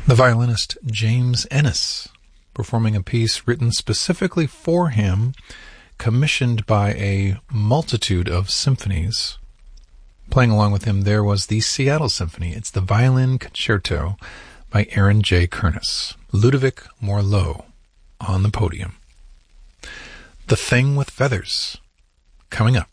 The violinist James Ennis, performing a piece written specifically for him, commissioned by a multitude of symphonies. Playing along with him there was the Seattle Symphony. It's the Violin Concerto by Aaron J. Kernis. Ludovic Morlot on the podium. The Thing with Feathers, coming up.